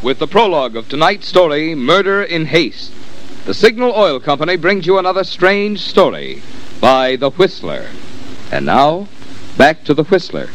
with the prologue of tonight's story, Murder in Haste. The Signal Oil Company brings you another strange story by The Whistler. And now, back to The Whistler.